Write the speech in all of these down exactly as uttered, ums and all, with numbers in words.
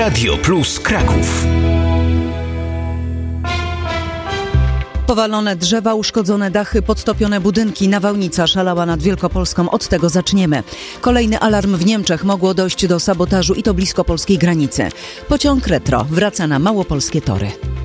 Radio Plus Kraków. Powalone drzewa, uszkodzone dachy, podtopione budynki. Nawałnica szalała nad Wielkopolską. Od tego zaczniemy. Kolejny alarm w Niemczech. Mogło dojść do sabotażu i to blisko polskiej granicy. Pociąg Retro wraca na małopolskie tory.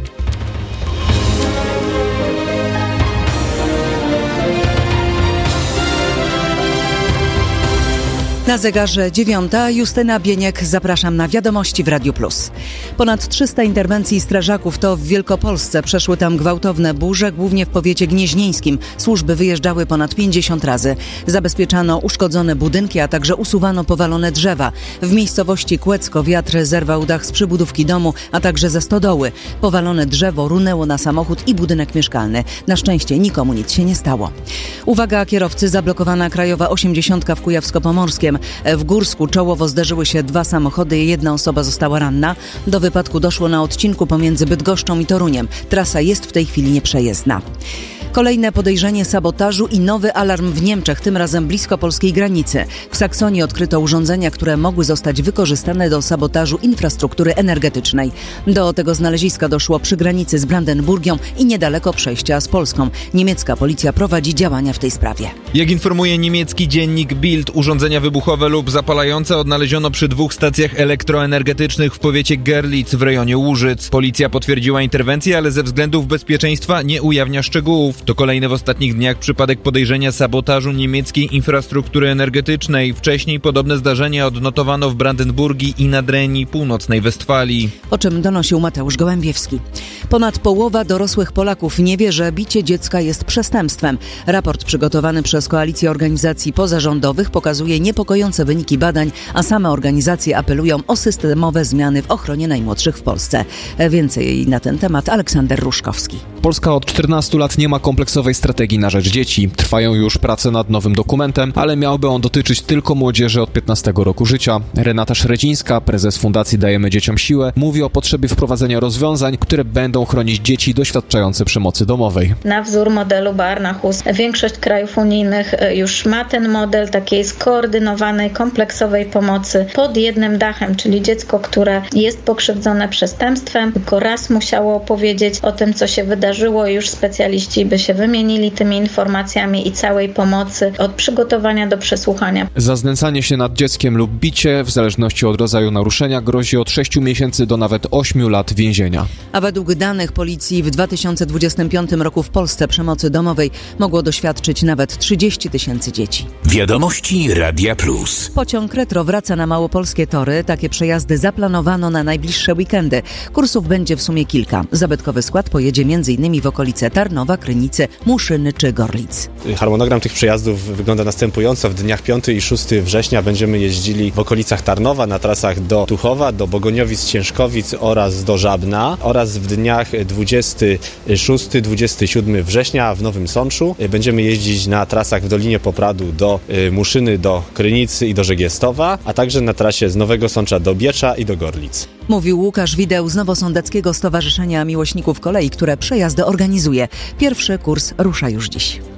Na zegarze dziewiąta. Justyna Bieniek. Zapraszam na wiadomości w Radiu Plus. Ponad trzysta interwencji strażaków to w Wielkopolsce. Przeszły tam gwałtowne burze, głównie w powiecie gnieźnieńskim. Służby wyjeżdżały ponad pięćdziesiąt razy. Zabezpieczano uszkodzone budynki, a także usuwano powalone drzewa. W miejscowości Kłecko wiatr zerwał dach z przybudówki domu, a także ze stodoły. Powalone drzewo runęło na samochód i budynek mieszkalny. Na szczęście nikomu nic się nie stało. Uwaga kierowcy, zablokowana krajowa osiemdziesiątka w Kujawsko-Pomorskiem. W Górsku czołowo zderzyły się dwa samochody i jedna osoba została ranna. Do wypadku doszło na odcinku pomiędzy Bydgoszczą i Toruniem. Trasa jest w tej chwili nieprzejezdna. Kolejne podejrzenie sabotażu i nowy alarm w Niemczech, tym razem blisko polskiej granicy. W Saksonii odkryto urządzenia, które mogły zostać wykorzystane do sabotażu infrastruktury energetycznej. Do tego znaleziska doszło przy granicy z Brandenburgią i niedaleko przejścia z Polską. Niemiecka policja prowadzi działania w tej sprawie. Jak informuje niemiecki dziennik Bild, urządzenia wybuchowe lub zapalające odnaleziono przy dwóch stacjach elektroenergetycznych w powiecie Görlitz w rejonie Łużyc. Policja potwierdziła interwencję, ale ze względów bezpieczeństwa nie ujawnia szczegółów. To kolejny w ostatnich dniach przypadek podejrzenia sabotażu niemieckiej infrastruktury energetycznej. Wcześniej podobne zdarzenia odnotowano w Brandenburgii i na Dreni, północnej Westfalii. O czym donosił Mateusz Gołębiewski. Ponad połowa dorosłych Polaków nie wie, że bicie dziecka jest przestępstwem. Raport przygotowany przez Koalicję Organizacji Pozarządowych pokazuje niepokojące wyniki badań, a same organizacje apelują o systemowe zmiany w ochronie najmłodszych w Polsce. Więcej na ten temat Aleksander Ruszkowski. Polska od czternastu lat nie ma kompleksowej strategii na rzecz dzieci. Trwają już prace nad nowym dokumentem, ale miałby on dotyczyć tylko młodzieży od piętnastego roku życia. Renata Szredzińska, prezes Fundacji Dajemy Dzieciom Siłę, mówi o potrzebie wprowadzenia rozwiązań, które będą chronić dzieci doświadczające przemocy domowej. Na wzór modelu Barnahus większość krajów unijnych już ma ten model takiej skoordynowanej, kompleksowej pomocy pod jednym dachem, czyli dziecko, które jest pokrzywdzone przestępstwem, tylko raz musiało powiedzieć o tym, co się wydarzyło i już specjaliści by się wymienili tymi informacjami i całej pomocy od przygotowania do przesłuchania. Za znęcanie się nad dzieckiem lub bicie, w zależności od rodzaju naruszenia, grozi od sześciu miesięcy do nawet ośmiu lat więzienia. A według danych policji w dwa tysiące dwudziestym piątym roku w Polsce przemocy domowej mogło doświadczyć nawet trzydzieści tysięcy dzieci. Wiadomości Radia Plus. Pociąg Retro wraca na małopolskie tory. Takie przejazdy zaplanowano na najbliższe weekendy. Kursów będzie w sumie kilka. Zabytkowy skład pojedzie m.in. w okolice Tarnowa, Krynicy, Muszyny czy Gorlic. Harmonogram tych przejazdów wygląda następująco. W dniach piątego i szóstego września będziemy jeździli w okolicach Tarnowa, na trasach do Tuchowa, do Bogoniowic, Ciężkowic oraz do Żabna, oraz w dniach dwudziestego szóstego do dwudziestego siódmego września w Nowym Sączu będziemy jeździć na trasach w Dolinie Popradu do Muszyny, do Krynicy i do Żegiestowa, a także na trasie z Nowego Sącza do Biecza i do Gorlic. Mówił Łukasz Wideł z Nowosądeckiego Stowarzyszenia Miłośników Kolei, które przejazdy organizuje. Pierwszy kurs rusza już dziś.